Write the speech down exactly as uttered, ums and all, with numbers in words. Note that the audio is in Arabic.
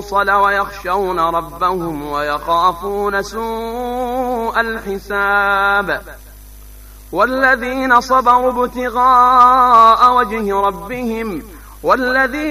ويخشون ربهم ويخافون سوء الحساب والذين صبروا ابتغاء وجه ربهم والذين